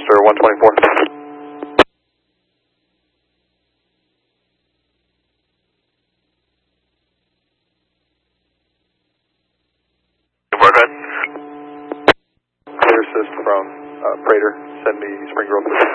Roadster 124. Clear assist from Prater. Send me Spring Grove.